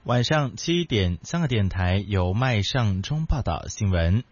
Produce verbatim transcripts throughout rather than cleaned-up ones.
晚上七点，香港电台由麦尚中报道新闻。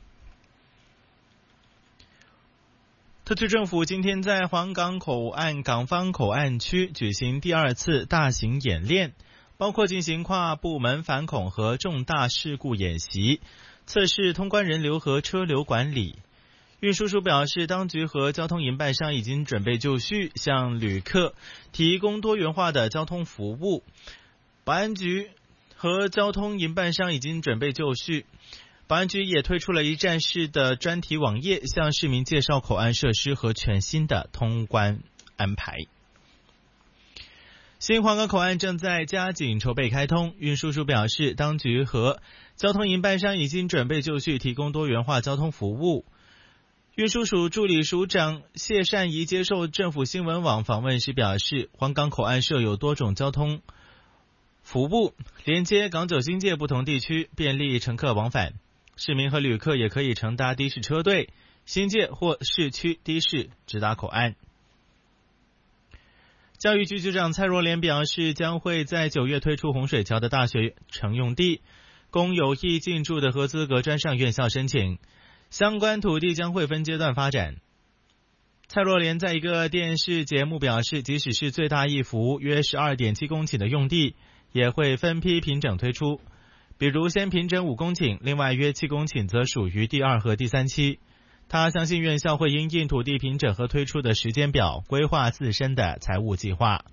特区政府今天在黄港口岸港方口岸区举行第二次大型演练，包括进行跨部门反恐和重大事故演习，测试通关人流和车流管理。运输署表示，当局和交通营办商已经准备就绪，向旅客提供多元化的交通服务。保安局和交通营办商已经准备就绪，保安局也推出了一站式的专题网页，向市民介绍口岸设施和全新的通关安排。新黄港口岸正在加紧筹备开通，运输署表示，当局和交通营办商已经准备就绪，提供多元化交通服务。运输署助理署长谢善仪接受政府新闻网访问时表示，黄港口岸设有多种交通服务，连接港九新界不同地区，便利乘客往返。市民和旅客也可以乘搭的士车队、新界或市区的士直达口岸。教育局局长蔡若莲表示，将会在九月推出洪水桥的大学城用地，供有意进驻的合资格专上院校申请，相关土地将会分阶段发展。蔡若莲在一个电视节目表示，即使是最大一幅约 十二点七公顷的用地，也会分批平整推出，比如先平整五公顷，另外约七公顷则属于第二和第三期。他相信院校会因应土地平整和推出的时间表，规划自身的财务计划。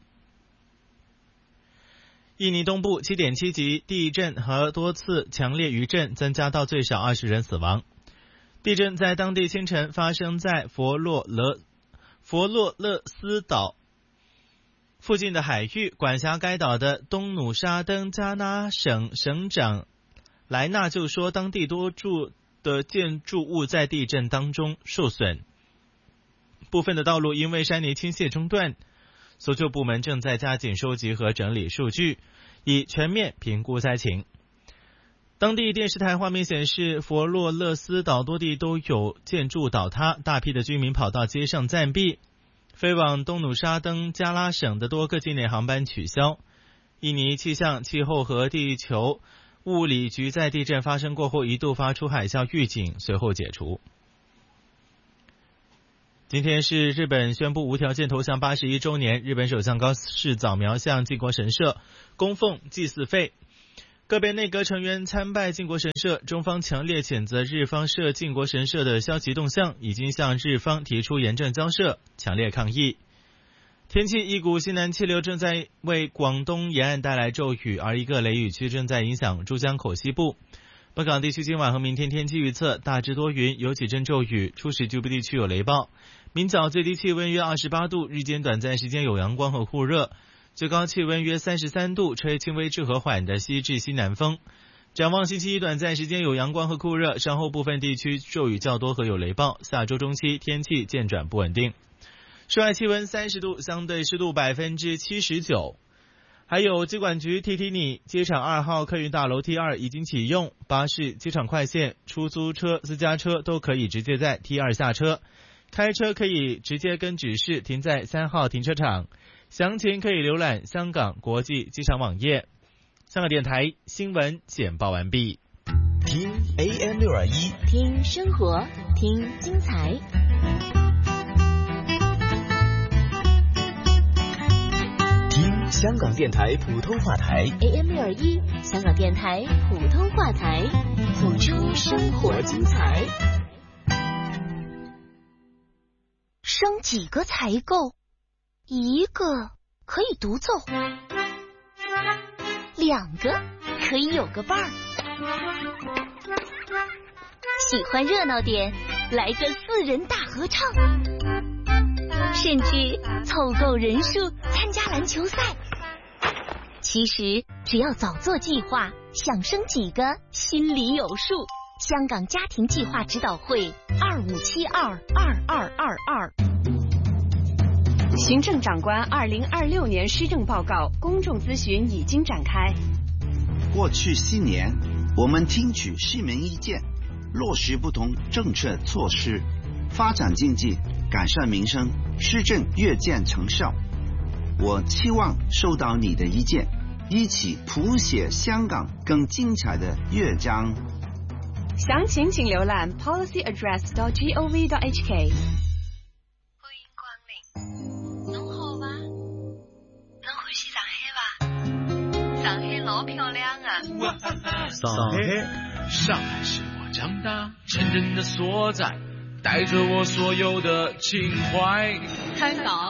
印尼东部 七点七 级地震和多次强烈余震增加到最少二十人死亡。地震在当地清晨发生在佛洛勒佛洛勒斯岛附近的海域，管辖该岛的东努沙登加纳省省长莱纳就说，当地多处的建筑物在地震当中受损，部分的道路因为山泥倾泻中断。搜救部门正在加紧收集和整理数据，以全面评估灾情。当地电视台画面显示，佛洛勒斯岛多地都有建筑倒塌，大批的居民跑到街上暂避。飞往东努沙登加拉省的多个境内航班取消。印尼气象、气候和地球物理局在地震发生过后一度发出海啸预警，随后解除。今天是日本宣布无条件投降八十一周年，日本首相高市早苗向靖国神社供奉祭祀费。个别内阁成员参拜靖国神社，中方强烈谴责日方涉靖国神社的消极动向，已经向日方提出严正交涉，强烈抗议。天气，一股西南气流正在为广东沿岸带来骤雨，而一个雷雨区正在影响珠江口西部。本港地区今晚和明天天气预测，大致多云，有几阵骤雨，初时局部地区有雷暴。明早最低气温约二十八度，日间短暂时间有阳光和酷热，最高气温约三十三度，吹轻微至和缓的西至西南风。展望星期一短暂时间有阳光和酷热，稍后部分地区骤雨较多和有雷暴，下周中期天气渐转不稳定。室外气温三十度，相对湿度百分之七十九。还有机管局提提你，机场二号客运大楼 T 二已经启用，巴士、机场快线、出租车、私家车都可以直接在 T 二下车，开车可以直接跟指示停在三号停车场。详情可以浏览香港国际机场网页。香港电台新闻简报完毕。 听 A M 六二一， 听生活，听精彩。 听香港电台普通话台 A M 六二一，香港电台普通话台，谱出生活精彩。生几个才够？一个可以独奏，两个可以有个伴儿。喜欢热闹点，来个四人大合唱，甚至凑够人数参加篮球赛。其实只要早做计划，想生几个心里有数。香港家庭计划指导会二五七二二二二二。 行政长官二零二六年施政报告公众咨询已经展开。 过去四年，我们听取市民意见，落实不同政策措施，发展经济，改善民生，施政越见成效。我期望收到你的意见， 一起谱写香港更精彩的乐章。 详情请浏览 policy address dot gov dot h k。 欢迎光临，侬好吗？侬欢喜上海伐？上海老漂亮啊！ 上海，上海是我长大成人的所在，带着我所有的情怀。 香港